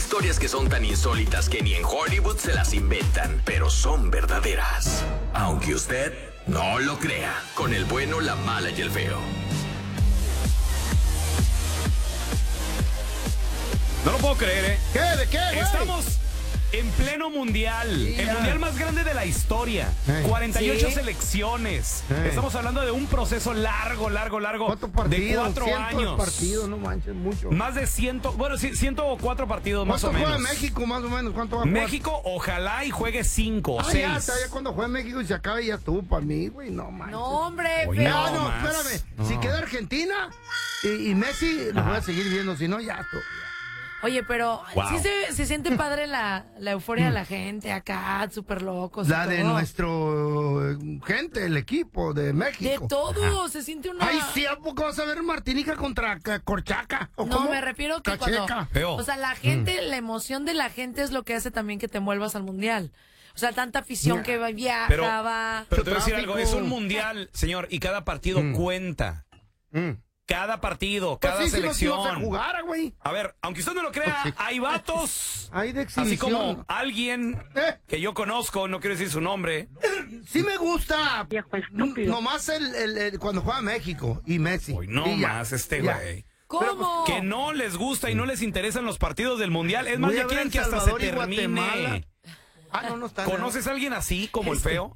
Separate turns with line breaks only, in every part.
Historias que son tan insólitas que ni en Hollywood se las inventan, pero son verdaderas. Aunque usted no lo crea, con el bueno, la mala y el feo.
No lo puedo creer, ¿eh?
¿Qué? ¿De qué, güey?
Estamos en pleno mundial.
Sí,
el mundial más grande de la historia. 48 selecciones. Estamos hablando de un proceso largo.
¿Cuántos partidos?
De 4 años.
Partidos, no manches, mucho.
Más de 104 partidos más o menos.
¿Cuánto juega México, más o menos? ¿Cuánto va a jugar?
México, ojalá y juegue 5 o 6.
Ya cuando juegue México y se acabe ya estuvo para mí, güey, no manches.
No, hombre,
Oye,
feo.
No,
más.
espérame.
No.
Si queda Argentina y Messi, lo voy a seguir viendo. Si no, ya.
Oye, pero
Wow.
sí se siente padre la euforia de la gente acá, súper locos. y
La de
todo.
nuestro gente, el equipo de
De
México.
todo, se siente una...
Ay, sí, ¿a poco vas a ver Martinica contra Corchaca? ¿O
No,
cómo?
me refiero que
Cacheca.
cuando...
Feo.
O sea, la gente, la emoción de la gente es lo que hace también que te vuelvas al mundial. O sea, tanta afición que viaja,
Pero-
va...
Pero te voy a decir
Tráfico.
algo, es un mundial, señor, y cada partido cuenta. Cada partido,
Pues
cada
sí, si no, si
selección.
vas a jugar, güey.
A ver, aunque usted no lo crea,
Pues sí.
hay vatos.
Hay de
Así
exhibición.
como alguien que yo conozco, no quiero decir su nombre.
Sí me gusta. Nomás cuando juega México y Messi.
Hoy no
Y ya.
más este
Ya.
güey.
¿Cómo?
Que no les gusta y no les interesan los partidos del mundial. Es más,
Voy a
ya
ver
quieren
El
que hasta se
Salvador y
termine.
Guatemala. Ah, no está.
¿Conoces a alguien así como el feo?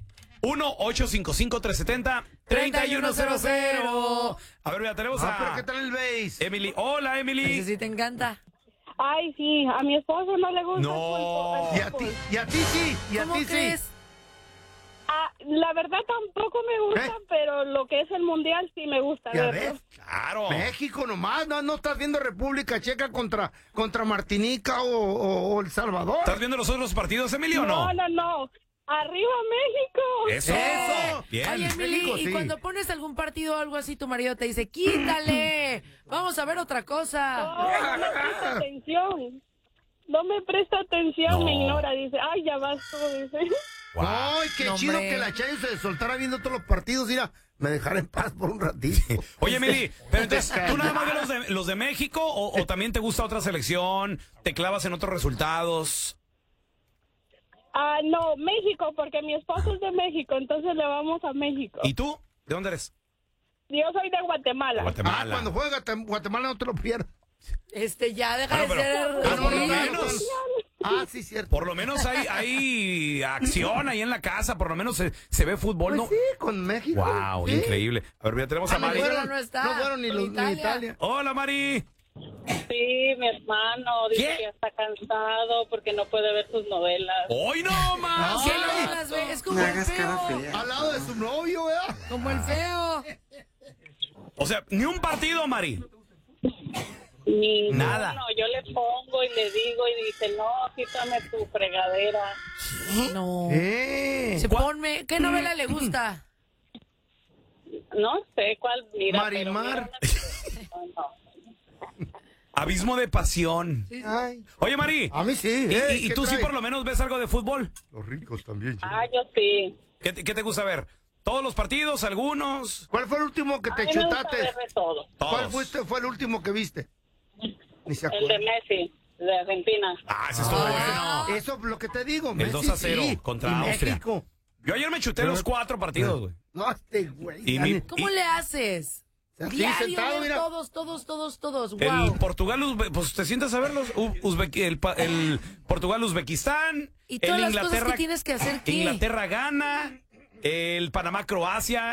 1-855-370-3100. A ver, mira, tenemos
pero ¿qué
a
tal el base?
Emily. Hola,
Ese
Emily.
sí te encanta.
Ay, sí, a mi esposo no le gusta
No.
el
Y a
fútbol.
ti sí. Y a
¿Cómo
ti
crees?
sí.
Ah, la verdad tampoco me gusta, pero lo que es el mundial sí me gusta
Ya
verlo.
ves.
Claro.
México nomás. No estás viendo República Checa contra Martinica o El Salvador.
¿Estás viendo los otros partidos, Emily, o no?
No. Arriba México.
Eso. Bien.
Oye, Emily,
México,
y
sí.
cuando pones algún partido o algo así, tu marido te dice, quítale, vamos a ver otra cosa.
No me presta atención. No me presta atención,
No.
me ignora. Dice, ay, ya vas tú, dice.
Wow.
Ay, qué
No,
chido
hombre.
que la Chayo se soltara viendo todos los partidos. Mira, me dejara en paz por un ratito.
Oye, Emily, pero entonces, ¿tú nada más ves los de México o también te gusta otra selección? ¿Te clavas en otros resultados?
Ah, no, México, porque mi esposo es de México, entonces le vamos a México.
¿Y tú? ¿De dónde eres?
Yo soy de Guatemala.
Guatemala.
Cuando juega Guatemala no te lo pierdas.
Ya deja
Bueno,
de
pero-
ser...
por lo
Sí.
menos.
Sí, cierto.
Por lo menos hay acción ahí en la casa, por lo menos se ve fútbol,
Pues
¿no?
sí, con México.
Wow,
sí.
increíble. A ver, ya tenemos a
No
Mari.
fueron,
no está.
no fueron ni
Con
los ni
Italia.
Italia.
Hola, Mari.
Sí, mi hermano dice
¿Qué?
que está cansado porque no puede ver sus novelas.
Hoy no más.
¿Qué no las ve? Es como el feo.
Al lado de su novio, ¿verdad?
Como el feo.
O sea, ni un partido, Mari.
Ni
Nada.
No, yo le pongo y le digo y dice, no, quítame tu fregadera.
No.
Eh.
Ponme, ¿qué novela le gusta?
No sé cuál mira.
Marimar.
Pero mira, no.
Abismo de pasión.
Ay,
Oye, Mari.
a mí sí.
¿Y
¿qué
tú sí
trae?
por lo menos ves algo de fútbol?
Los ricos también. chico.
Ah, yo sí.
¿Qué te gusta ver? ¿Todos los partidos? ¿Algunos?
¿Cuál fue el último que
A
te
mí me gusta
chutaste?
ver de todo.
¿Cuál
Todos.
fue el último que viste? Ni se
El de
acuerda.
Messi, de Argentina.
Ah, ese estuvo bueno.
Eso es lo que te digo.
El
Messi
2-0
sí,
contra
y
Austria.
México.
Yo ayer me chuté los 4 partidos, güey.
No, este güey.
Y mi-
¿Cómo le haces?
Así
Diario
sentado,
ver
mira.
todos.
El
Wow.
Portugal, pues te sientas a verlos. El Portugal-Uzbekistán.
Y todas
el
las cosas que tienes que hacer, ¿qué?
Inglaterra gana. El Panamá-Croacia.